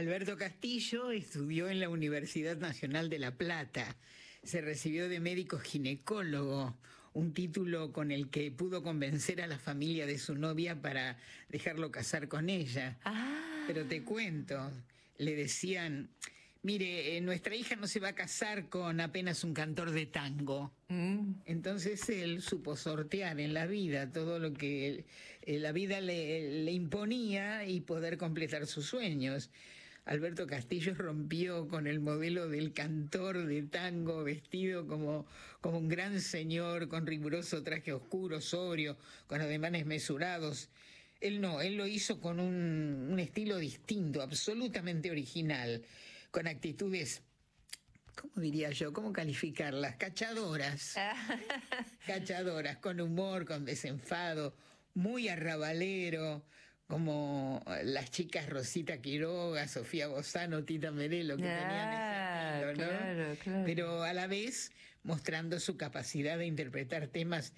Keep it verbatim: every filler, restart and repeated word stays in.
Alberto Castillo estudió en la Universidad Nacional de La Plata. Se recibió de médico ginecólogo, un título con el que pudo convencer a la familia de su novia para dejarlo casar con ella. Ah. Pero te cuento, le decían, mire, eh, nuestra hija no se va a casar con apenas un cantor de tango. Mm. Entonces él supo sortear en la vida todo lo que eh, la vida le, le imponía y poder completar sus sueños. Alberto Castillo rompió con el modelo del cantor de tango vestido como, como un gran señor, con riguroso traje oscuro, sobrio, con ademanes mesurados. Él no, él lo hizo con un, un estilo distinto, absolutamente original, con actitudes, ¿cómo diría yo? ¿Cómo calificarlas? Cachadoras. Cachadoras, con humor, con desenfado, muy arrabalero, como las chicas Rosita Quiroga, Sofía Bozano, Tita Merelo, que Ah, tenían ese estilo, ¿no? claro, claro. Pero a la vez mostrando su capacidad de interpretar temas